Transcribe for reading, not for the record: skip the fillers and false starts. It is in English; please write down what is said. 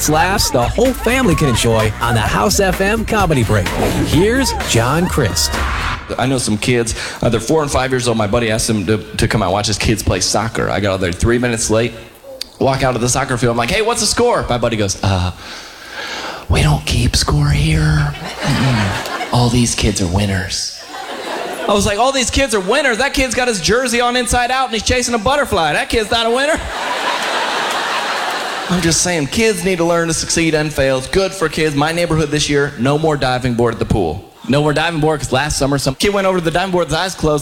chance laughs the whole family can enjoy on the House FM Comedy Break. Here's John Crist. I know some kids, they're 4 and 5 years old. My buddy asked them to come out and watch his kids play soccer. I got out there 3 minutes late, walk out of the soccer field. I'm like, hey, what's the score? My buddy goes, we don't keep score here. All these kids are winners. I was like, all these kids are winners? That kid's got his jersey on inside out and he's chasing a butterfly. That kid's not a winner. I'm just saying, kids need to learn to succeed and fail. It's good for kids. My neighborhood this year, no more diving board at the pool. No more diving board because last summer some kid went over to the diving board with his eyes closed.